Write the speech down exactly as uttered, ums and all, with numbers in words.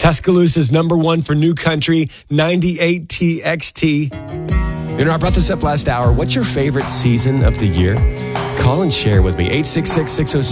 Tuscaloosa's number one for new country, ninety-eight T X T. You know, I brought this up last hour. What's your favorite season of the year? Call and share with me. eight six six, six oh six